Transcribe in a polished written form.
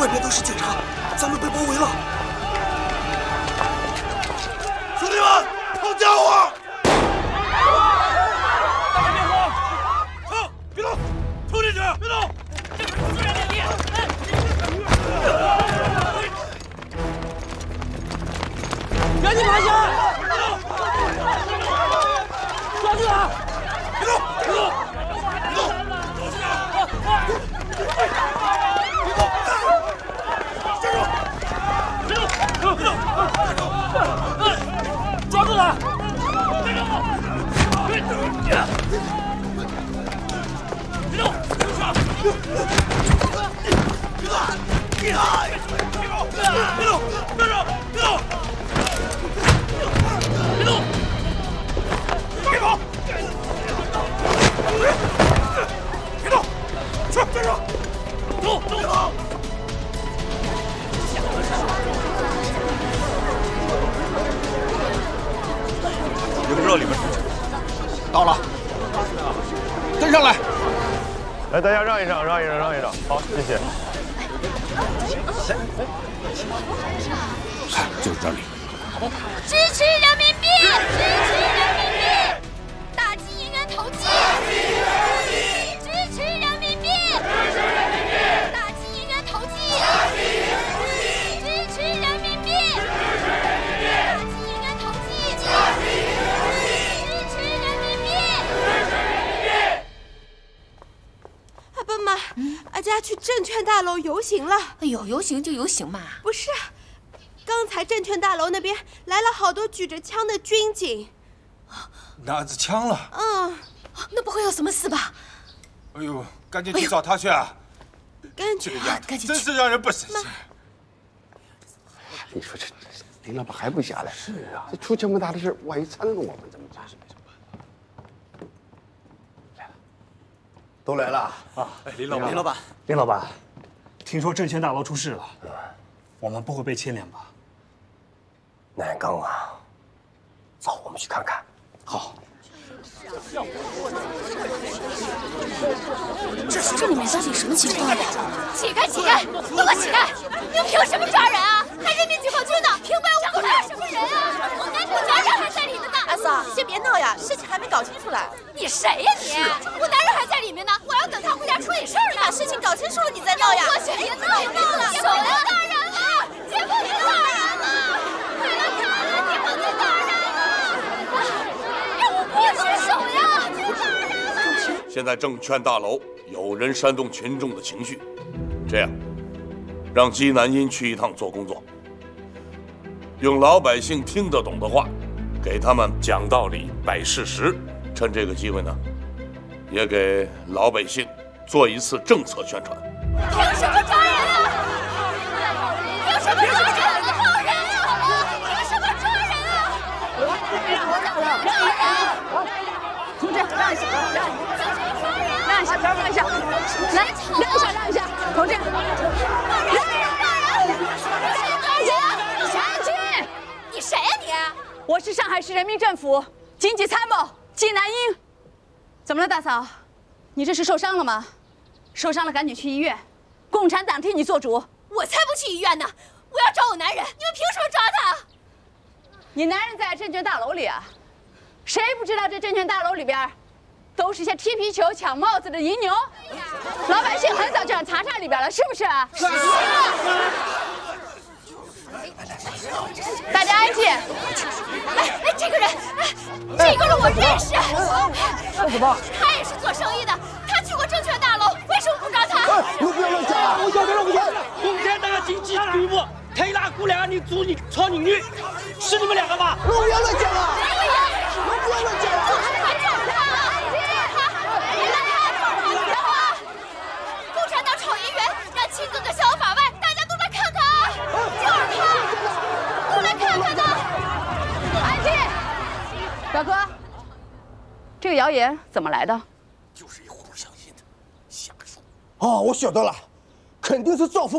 外边都是警察，咱们被包围了。兄弟们，靠家伙！ 大家别慌， 冲！别动！冲进去！别动！ 这可是自然领地。赶紧爬下！抓住他！ 别动！别动！别动！ 抓住他！ 也不知道里面是谁。到了，跟上来。 来，大家让一让，让一让，让一让。好，谢谢。 看，就是这里。 支持人民币！支持人民币！大纪银元投机！支持人民币！支持人民币！大纪银元投机！支持人民币！大纪银元投机！支持人民币！ 阿奔妈，阿佳去证券大楼游行了。 哎呦，游行就游行嘛。 不是，刚才证券大楼那边来了好多举着枪的军警。 拿着枪了。 那不会有什么事吧？ 哎呦，赶紧去找他去啊！ 赶紧， 这个丫头赶紧去真是让人不省心。 你说这林老板还不下来？是啊，这出这么大的事，万一掺了我们怎么办？ 都来了啊！哎，林老板， 林老板，听说证券大楼出事了，我们不会被牵连吧？ 南刚啊，走，我们去看看。 好。 这里面到底什么情况呀？ 乞丐，乞丐，都个乞丐！你们凭什么抓人啊？还人民解放军呢？平白无故抓什么人啊？我男人还在里面呢！ 阿嫂，先别闹呀，事情还没搞清楚来。 你谁呀你？我男人还在里面呢，我要等他回家处理事儿呢。 把事情搞清楚了你再闹呀！ 过去，别闹了！解放军打人了！解放军打人了！快来看啊！解放军打人了！让我过去手呀！打人了！ 现在证券大楼有人煽动群众的情绪，这样，让姬南音去一趟做工作，用老百姓听得懂的话，给他们讲道理、摆事实。趁这个机会呢，也给老百姓做一次政策宣传。 凭什么抓人啊？凭什么抓人啊？好人啊！凭什么抓人啊？ 同志，让一下，让一下，让一下，来，让一下，同志， 安静！你谁呀你？ 我是上海市人民政府经济参谋季南英。怎么了，大嫂？你这是受伤了吗？受伤了赶紧去医院，共产党替你做主。 我才不去医院呢！我要找我男人，你们凭什么抓他？ 你男人在证券大楼里啊？谁不知道这证券大楼里边都是些踢皮球、抢帽子的淫牛？老百姓很早就想查里边了，是不是？是。大家安静。 哎，这个人，这个人我认识。 说什么？ 他也是做生意的，他去过证券大楼，为什么不抓他？ 你不要乱讲啊！ 我们现在那个经济局部推拉姑娘，你租你超女女，是你们两个吧？ 不要乱讲啊！不要乱讲啊！ 共产党炒银元，让亲哥哥逍遥法外，大家都来看看啊！就是他，都来看看呢！ 安静，表哥，这个谣言怎么来的？ 就是一葫芦相信的，瞎说。 哦，我晓得了，肯定是赵福